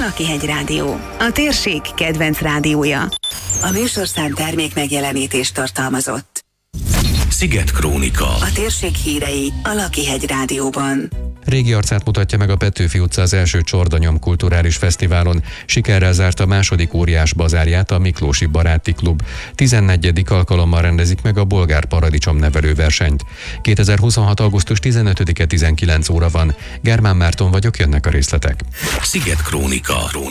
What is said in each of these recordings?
Alakihegy Rádió, a térség kedvenc rádiója. A műsorszám termék megjelenítést tartalmazott. Sziget Krónika. A térség hírei a Alakihegy Rádióban. Régi arcát mutatja meg a Petőfi utca az első Csordanyom kulturális fesztiválon. Sikerrel zárta a második óriás bazárját a Miklósi Baráti Klub. 14. alkalommal rendezik meg a Bolgár Paradicsom nevelőversenyt. 2026. augusztus 15-e 19 óra van. Germán Márton vagyok, jönnek a részletek. Sziget Krónika.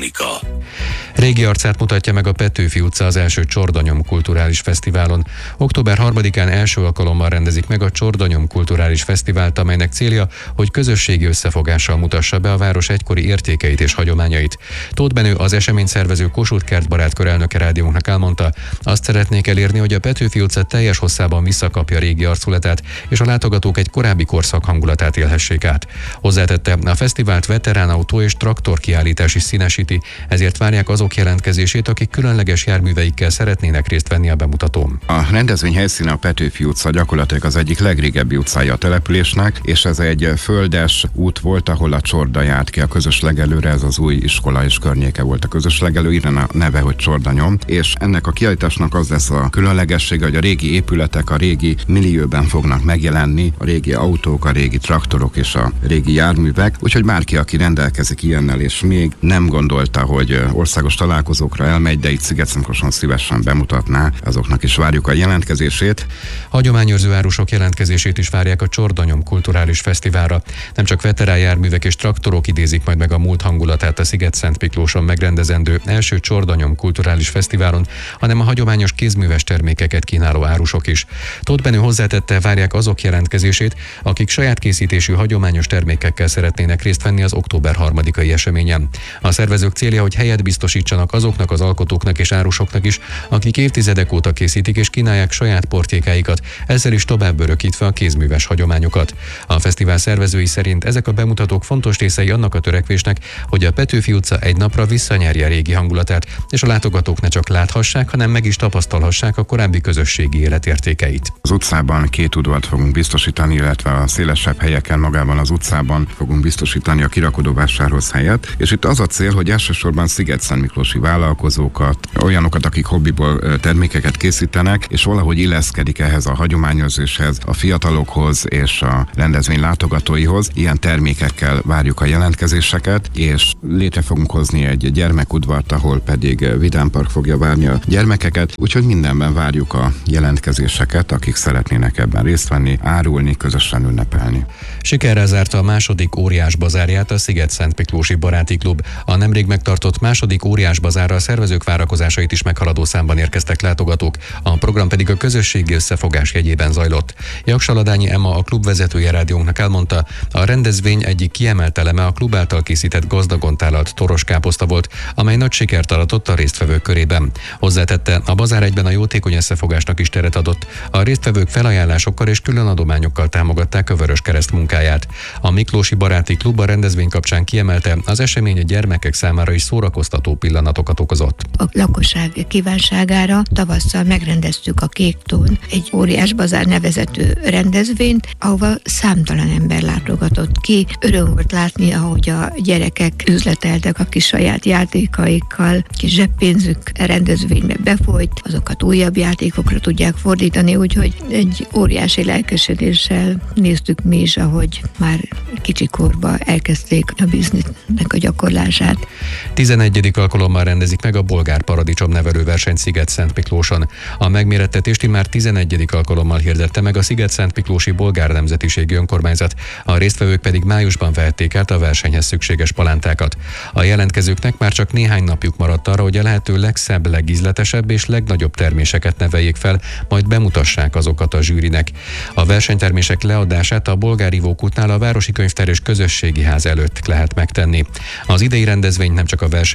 Régi arcát mutatja meg a Petőfi utca az első Csordanyom kulturális fesztiválon. Október 3-án első alkalommal rendezik meg a Csordanyom kulturális fesztivált, amelynek célja, hogy közösségi összefogással mutassa be a város egykori értékeit és hagyományait. Tóth Benő, az esemény szervező Kossuth Kertbarát elnöke rádiónknak elmondta, azt szeretnék elérni, hogy a Petőfi utca teljes hosszában visszakapja régi arculatát, és a látogatók egy korábbi korszak hangulatát élhessék át. Hozzátette, a fesztivált veteránautó és traktor kiállítás is színesíti, ezért várják azok jelentkezését, akik különleges járműveikkel szeretnének részt venni a bemutatón. A rendezvény helyszíne a Petőfi utca gyakorlatilag az egyik legrégebbi utcája a településnek, és ez egy földes út volt, ahol a Csorda járt ki a közös legelőre, ez az új iskola és környéke volt a közös legelő, innen a neve, hogy Csordanyom, és ennek a kiállításnak az lesz a különlegessége, hogy a régi épületek a régi millióben fognak megjelenni, a régi autók, a régi traktorok és a régi járművek, úgyhogy bárki, aki rendelkezik ilyennel, és még nem gondolta, hogy országos találkozókra elmegy, de itt Sziget-Szentkosson szívesen bemutatná, azoknak is várjuk a jelentkezését. Hagyományőrző árusok jelentkezését is várják a Csordanyom kulturális fesztiválra. Nem csak veterán járművek és traktorok idézik majd meg a múlt hangulatát a Sziget-Szentmiklóson megrendezendő első Csordanyom kulturális fesztiválon, hanem a hagyományos kézműves termékeket kínáló árusok is. Tóth Benő hozzátette, várják azok jelentkezését, akik saját készítésű hagyományos termékekkel szeretnének részt venni az október 3-ai eseményen. A szervezők célja, hogy helyet biztosítsanak azoknak az alkotóknak és árusoknak is, akik évtizedek óta készítik és kínálják saját portékáikat, ezzel is tovább örökítve a kézműves hagyományokat. A fesztivál szervezői szerint ezek a bemutatók fontos részei annak a törekvésnek, hogy a Petőfi utca egy napra visszanyerje régi hangulatát, és a látogatók ne csak láthassák, hanem meg is tapasztalhassák a korábbi közösségi életértékeit. Az utcában 2 udvart fogunk biztosítani, illetve a szélesebb helyeken magában az utcában fogunk biztosítani a kirakodóvásárhoz helyet, és itt az a cél, hogy elsősorban sziget-szentmiklósi vállalkozókat, olyanokat, akik hobbiból termékeket készítenek, és valahogy illeszkedik ehhez a hagyományőrzéshez, a fiatalokhoz és a rendezvény látogatóihoz. Ilyen termékekkel várjuk a jelentkezéseket, és létre fogunk hozni egy gyermekudvart, ahol pedig vidámpark fogja várni a gyermekeket, úgyhogy mindenben várjuk a jelentkezéseket, akik szeretnének ebben részt venni, árulni, közösen ünnepelni. Sikerrel zárta a második óriás bazárját a Sziget-Szentmiklósi Baráti Klub. A nemrég megtartott második óriás bazárra a szervezők várakozásait is meghaladó számban érkeztek látogatók, a program pedig a közösségi összefogás jegyében zajlott. Jaksaladányi Emma, a klub vezetője rádiónknak elmondta, a rendezvény egyik kiemelt eleme a klub által készített gazdagon tálalt toros káposzta volt, amely nagy sikert aratott a résztvevők körében. Hozzátette, a bazár egyben a jótékony összefogásnak is teret adott. A résztvevők felajánlásokkal és külön adományokkal támogatták a Vöröskereszt munkáját. A Miklósi Baráti Klub a rendezvény kapcsán kiemelte, az esemény a gyermekek számára is szórakoztató pillanatokat okozott. A lakosság kívánságára tavasszal megrendeztük a Kék Tón egy óriás bazár nevezetű rendezvényt, ahova számtalan ember látogatott ki. Öröm volt látni, ahogy a gyerekek üzleteltek a kis saját játékaikkal, kis zseppénzük rendezvénybe befolyt, azokat újabb játékokra tudják fordítani, úgyhogy egy óriási lelkesedéssel néztük mi is, ahogy már kicsikorban elkezdték a biznisznek a gyakorlását. 11. alkalommal rendezik meg a Bolgár Paradicsom nevelőverseny Sziget-Szentmiklóson. A megmérettetést immár 11. alkalommal hirdette meg a Sziget-Szentmiklósi Bolgár Nemzetiségi Önkormányzat, a résztvevők pedig májusban vehették át a versenyhez szükséges palántákat. A jelentkezőknek már csak néhány napjuk maradt arra, hogy a lehető legszebb, legízletesebb és legnagyobb terméseket neveljék fel, majd bemutassák azokat a zsűrinek. A versenytermések leadását a Bolgár Ivókútnál a Városi Könyvtár és Közösségi Ház előtt lehet megtenni. Az idei rendezvény nem csak a versenyzőkről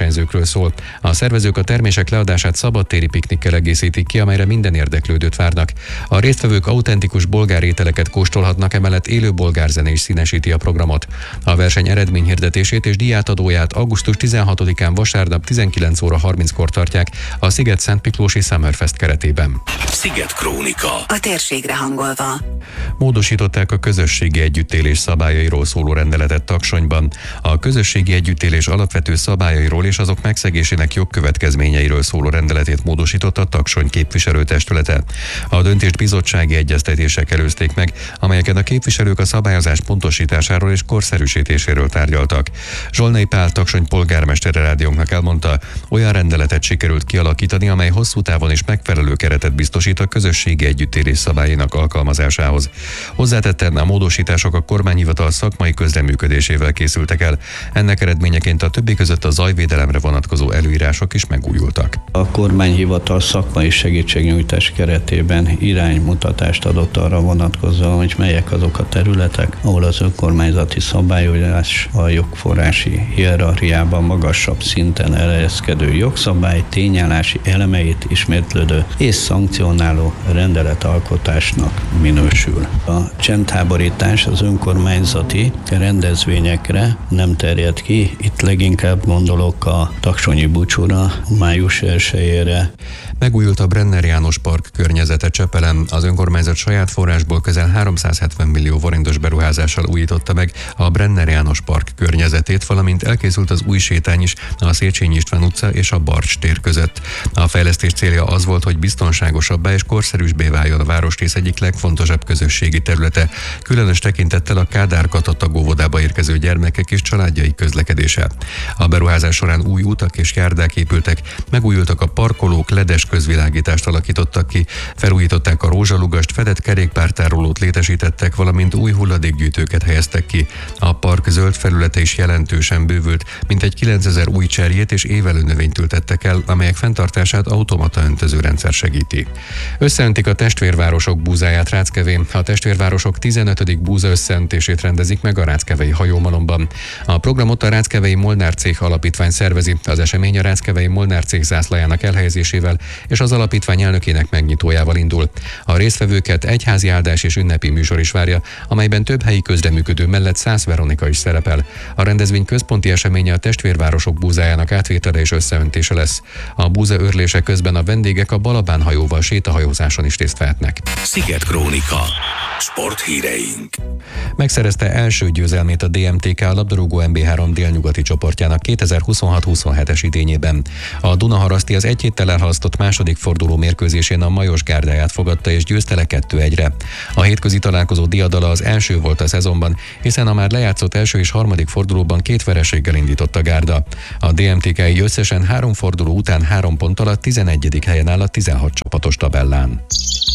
szól. A szervezők a termések leadását szabadtéri piknikkel egészítik ki, amelyre minden érdeklődőt várnak. A résztvevők autentikus bolgár ételeket kóstolhatnak, emellett élő bolgár zene is színesíti a programot. A verseny eredményhirdetését és díjátadóját augusztus 16-án vasárnap 19 óra 30-kor tartják a Sziget-Szentmiklósi Summerfest keretében. Sziget Krónika. A térségre hangolva. Módosították a közösségi együttélés szabályairól szóló rendeletet Taksonyban. A közösségi együttélés alapvető szabályairól és azok megszegésének jogkövetkezményeiről szóló rendeletét módosította a Taksony képviselőtestülete. A döntést bizottsági egyeztetések előzték meg, amelyeken a képviselők a szabályozás pontosításáról és korszerűsítéséről tárgyaltak. Zsolnai Pál Taksony polgármestere rádiónknak elmondta, olyan rendeletet sikerült kialakítani, amely hosszú távon is megfelelő keretet biztosít a közösségi együttélés szabályainak alkalmazásához. Hozzátetten a módosítások a kormányhivatal szakmai közreműködésével készültek el. Ennek eredményeként a többi között a zajvédelemre vonatkozó előírások is megújultak. A kormányhivatal szakmai segítségnyújtás keretében iránymutatást adott arra vonatkozóan, hogy melyek azok a területek, ahol az önkormányzati szabályozás a jogforrási hierarchiában magasabb szinten elhelyezkedő jogszabály tényállási elemeit ismétlődő és szankcionáló rendeletalkotásnak minősül. A csendháborítás az önkormányzati rendezvényekre nem terjed ki, itt leginkább gondolok a taksonyi búcsúra, május 1-ére. Megújult a Brenner János Park környezete Csepelen. Az önkormányzat saját forrásból közel 370 millió forintos beruházással újította meg a Brenner János Park környezetét, valamint elkészült az új sétány is a Széchenyi István utca és a Barcs tér között. A fejlesztés célja az volt, hogy biztonságosabbá és korszerűsbbé váljon a városrész egyik legfontosabb közösségi területe, különös tekintettel a Kádár Katata óvodába érkező gyermekek és családjai közlekedése. A beruházás során új utak és járdák épültek, megújultak a parkolók, ledes közvilágítást alakítottak ki, felújították a rózsalugast, fedett kerékpártárolót létesítettek, valamint új hulladékgyűjtőket helyeztek ki. A park zöld felülete is jelentősen bővült, mintegy 9000 új cserjét és évelő növényt ültettek el, amelyek fenntartását automata öntözőrendszer segíti. Összeöntik a testvérvárosok búzáját Ráckevén. A testvérvárosok 15. búza összeöntését rendezik meg a ráckevei hajómalomban. A programot a Ráckevei Molnár Cég Alapítvány szervezi. Az esemény a Ráckevei Molnár Cég zászlajának elhelyezésével és az alapítvány elnökének megnyitójával indul. A résztvevőket egyházi áldás és ünnepi műsor is várja, amelyben több helyi közreműködő mellett Szász Veronika is szerepel. A rendezvény központi eseménye a testvérvárosok búzájának átvétele és összeöntése lesz. A búza őrlése közben a vendégek a Balabán hajóval sétahajózáson is részt vehetnek. Sziget Krónika. Sporthíreink. Megszerezte első győzelmét a DMTK a labdarúgó MB3 délnyugati csoportjának 2026-27-es idényében. A Dunaharaszti az egy héttel elhalasztott második forduló mérkőzésén a Majos Gárdáját fogadta és győzte le 2-1-re. A hétközi találkozó diadala az első volt a szezonban, hiszen a már lejátszott első és harmadik fordulóban 2 vereséggel indított a Gárda. A DMTK így összesen 3 forduló után 3 ponttal a 11. helyen áll a 16 csapatos tabellán.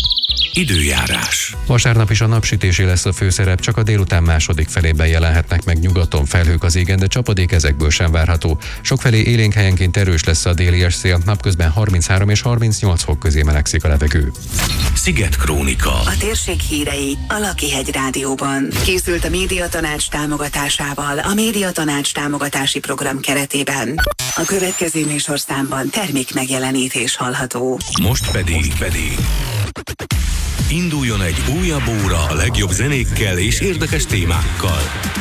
Időjárás. Vasárnap is a napsütésé lesz a főszerep, csak a délután második felében jelenhetnek meg nyugaton felhők az égen, de csapadék ezekből sem várható. Sokfelé élénk helyenként erős lesz a déli szél, napközben 33 és 38 fok közé melegszik a levegő. Sziget Krónika. A térség hírei a Lakihegy Rádióban. Készült a Médiatanács támogatásával a Médiatanács támogatási program keretében. A következő műsorszámban termék megjelenítés hallható. Most pedig induljon egy újabb óra a legjobb zenékkel és érdekes témákkal.